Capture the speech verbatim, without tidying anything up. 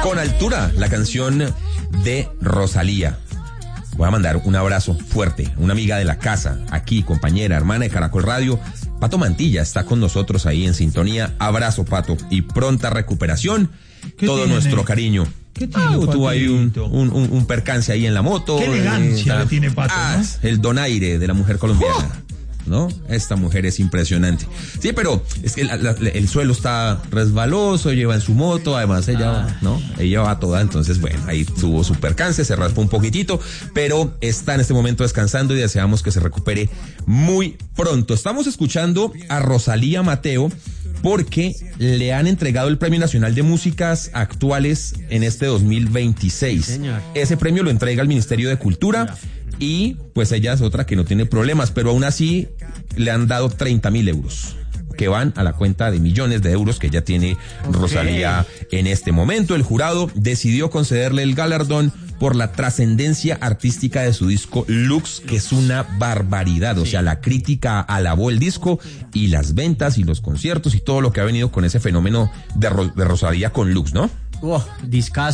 Con altura, la canción de Rosalía. Voy a mandar un abrazo fuerte, una amiga de la casa, aquí, compañera, hermana de Caracol Radio. Pato Mantilla está con nosotros ahí en sintonía. Abrazo, Pato, y pronta recuperación. Todo tiene? Nuestro cariño. ¿Qué tiene, ah, tuvo ahí un, un, un, un percance ahí en la moto. Qué elegancia eh, le tiene Pato, ah, ¿no? El donaire de la mujer colombiana. ¡Oh! ¿No? Esta mujer es impresionante. Sí, pero es que la, la, el suelo está resbaloso, lleva en su moto, además ella, ah. ¿no? Ella va toda, entonces, bueno, ahí tuvo su percance, se raspó un poquitito, pero está en este momento descansando y deseamos que se recupere muy pronto. Estamos escuchando a Rosalía Mateo porque le han entregado el Premio Nacional de Músicas Actuales en este dos mil veintiséis. Señor. Ese premio lo entrega el Ministerio de Cultura. Y pues ella es otra que no tiene problemas, pero aún así le han dado treinta mil euros que van a la cuenta de millones de euros que ya tiene okay. Rosalía en este momento. El jurado decidió concederle el galardón por la trascendencia artística de su disco Lux, que es una barbaridad. O sí. sea, la crítica alabó el disco y las ventas y los conciertos y todo lo que ha venido con ese fenómeno de, Ro- de Rosalía con Lux, ¿no? Oh, discazo.